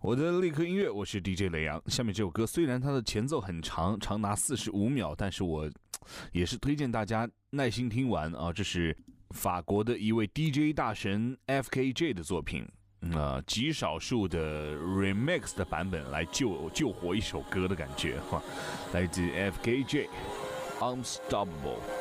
我的立刻音乐，我是 DJ 雷阳。下面这首歌虽然它的前奏很长，长达45秒，但是我也是推荐大家耐心听完啊。这是法国的一位 DJ 大神 FKJ 的作品，极少数的 remix 的版本来救活一首歌的感觉哈，来自 FKJ Unstoppable。